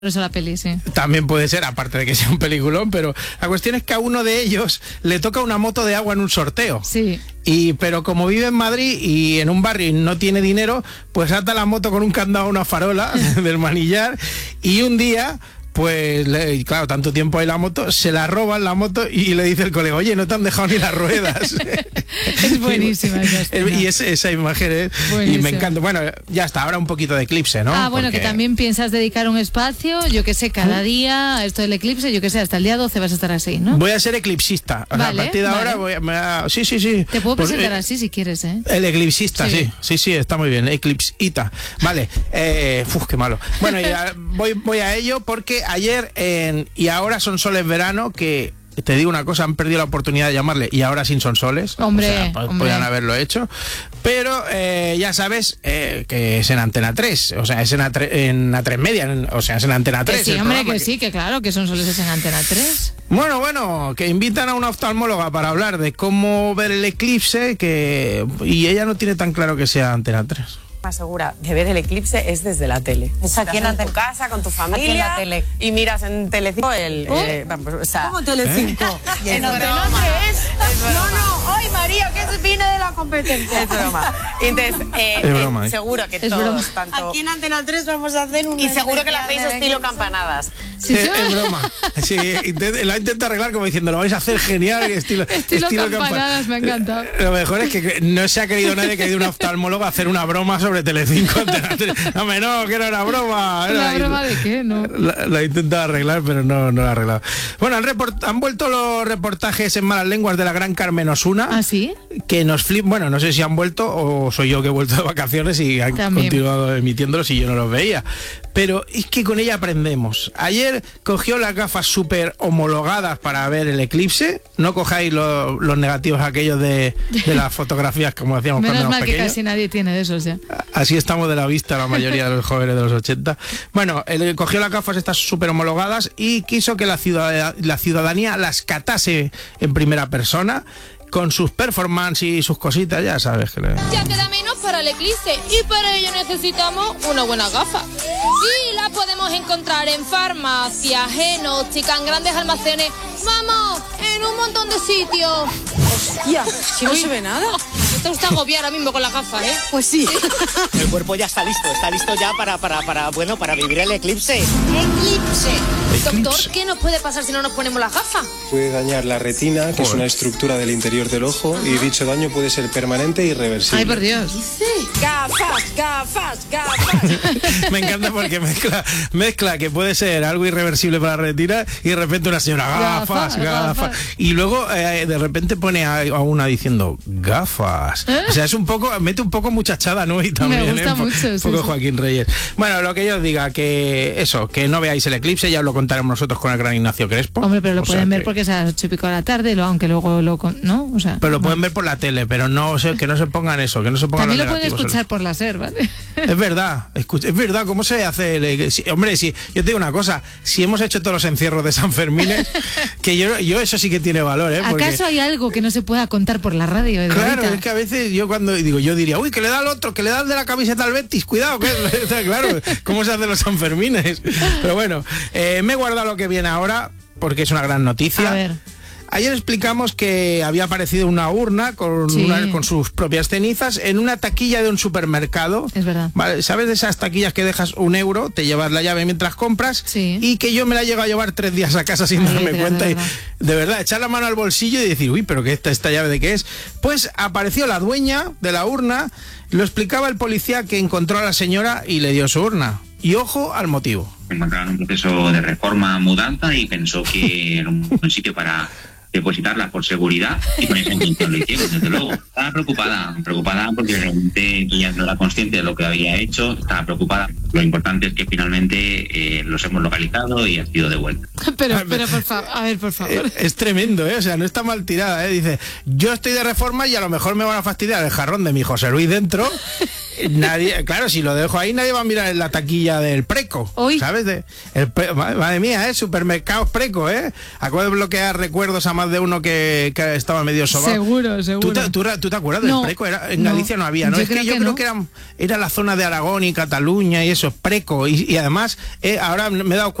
Por eso la peli, sí. También puede ser, aparte de que sea un peliculón, pero la cuestión es que a uno de ellos le toca una moto de agua en un sorteo. Sí. Pero como vive en Madrid y en un barrio y no tiene dinero, pues ata la moto con un candado a una farola del manillar, y un día... Pues, claro, tanto tiempo hay la moto, se la roban la moto y le dice el colega, oye, no te han dejado ni las ruedas. Es buenísima esa escena. Y esa imagen y me encanta. Bueno, ya está, ahora un poquito de eclipse, ¿no? Bueno, porque... que también piensas dedicar un espacio, yo que sé, cada día a esto del eclipse, yo que sé, hasta el día 12 vas a estar así, ¿no? Voy a ser eclipsista. O sea, a partir de ahora voy a... Sí. Te puedo presentar así si quieres, ¿eh? El eclipsista, sí, está muy bien. Eclipsita. Vale. Qué malo. Bueno, ya voy a ello porque ayer y ahora son soles verano, que te digo una cosa, han perdido la oportunidad de llamarle y ahora sin sonsoles. Hombre. Podrían haberlo hecho. Pero ya sabes que es en Antena 3, o sea, es en A3 Media, o sea, es en Antena 3. Que sí, hombre, que sí, que claro, que son soles es en Antena 3. Bueno, que invitan a una oftalmóloga para hablar de cómo ver el eclipse, y ella no tiene tan claro que sea Antena 3. Más segura de ver el eclipse es desde la tele. Es aquí en tu casa, con tu familia, aquí en la tele. Y miras en Telecinco ¿Cómo Telecinco? En Antena 3. No, ay María, que viene de la competencia. Es broma. Entonces, es broma, seguro que es todos, broma. tanto... Aquí en Antena 3 vamos a hacer un... Y seguro que la hacéis estilo campanadas. Sí, es broma. Sí, la intenta arreglar como diciendo, lo vais a hacer genial, estilo campanadas, me ha encantado. Lo mejor es que no se ha querido nadie que ha ido una oftalmóloga a hacer una broma sobre Telecinco. No, que era una broma. ¿Una broma de qué? No. La intenta arreglar, pero no la ha arreglado. Bueno, han vuelto los reportajes en malas lenguas de la gran Carmen Osuna. ¿Ah, sí? Que nos bueno, no sé si han vuelto o soy yo que he vuelto de vacaciones y han continuado emitiéndolos y yo no los veía. Pero es que con ella aprendemos. Ayer cogió las gafas súper homologadas para ver el eclipse. No cojáis los negativos aquellos de las fotografías como hacíamos cuando éramos pequeños. Que casi nadie tiene de esos ya. Así estamos de la vista la mayoría de los jóvenes de los 80. Bueno, él cogió las gafas estas súper homologadas y quiso que la ciudadanía las catase en primera persona, con sus performances y sus cositas, ya sabes que... Ya queda menos para el eclipse y para ello necesitamos una buena gafa. Y la podemos encontrar en farmacias, en óptica, en grandes almacenes, vamos, en un montón de sitios. Hostia, si no se ve nada. Está usted agobiado ahora mismo con las gafas, ¿eh? Pues sí. El cuerpo ya está listo ya para vivir el eclipse. Eclipse. Doctor, ¿qué nos puede pasar si no nos ponemos las gafas? Puede dañar la retina, que es una estructura del interior del ojo, y dicho daño puede ser permanente e irreversible. Ay, por Dios. Gafas. Me encanta porque mezcla que puede ser algo irreversible para la retina y de repente una señora, gafas. Y luego de repente pone a una diciendo, gafas. O sea, mete un poco muchachada, ¿no? Y también, me gusta mucho. Un poco Joaquín Reyes. Bueno, lo que yo os diga, que no veáis el eclipse, ya lo contaremos nosotros con el gran Ignacio Crespo. Hombre, pero lo pueden ver porque es a las 8:30 de la tarde, aunque luego ¿no? O sea, pero lo pueden ver por la tele, pero que no se pongan eso, que no se pongan también los lo pueden negativos. escuchar por la SER, ¿vale? Es verdad, ¿cómo se hace? Hombre, yo te digo una cosa, si hemos hecho todos los encierros de San Fermín, que yo eso sí que tiene valor, ¿eh? Porque... ¿Acaso hay algo que no se pueda contar por la radio? Claro, es que a veces yo cuando digo, yo diría, uy, que le da al otro, que le da el de la camiseta al Betis, cuidado, que claro, ¿cómo se hacen los San Fermines? Pero bueno, me he guardado lo que viene ahora, porque es una gran noticia. A ver. Ayer explicamos que había aparecido una urna con sus propias cenizas en una taquilla de un supermercado. Es verdad. Vale, ¿sabes de esas taquillas que dejas €1, te llevas la llave mientras compras? Sí. Y que yo me la llego a llevar 3 días a casa sin darme cuenta. Y, de verdad, echar la mano al bolsillo y decir, uy, pero ¿qué esta llave de qué es? Pues apareció la dueña de la urna, lo explicaba el policía que encontró a la señora y le dio su urna. Y ojo al motivo. Encontraron un proceso de reforma, mudanza y pensó que era un buen sitio para depositarla por seguridad y con esa intención lo hicieron, desde luego. Estaba preocupada porque realmente ella no era consciente de lo que había hecho, estaba preocupada. Lo importante es que finalmente los hemos localizado y ha sido devuelto. Pero por favor, a ver, por favor. Es tremendo, ¿eh? O sea, no está mal tirada, ¿eh? Dice, yo estoy de reforma y a lo mejor me van a fastidiar el jarrón de mi José Luis dentro nadie, claro, si lo dejo ahí nadie va a mirar en la taquilla del Preco. Uy. ¿Sabes? Madre mía, supermercados Preco, Acabo de bloquear recuerdos a más de uno que estaba medio sobado. Seguro. ¿Tú te acuerdas del Preco? En Galicia no había, ¿no? Yo Es que yo creo que era la zona de Aragón y Cataluña y eso, Preco. Y además, ahora me he dado cuenta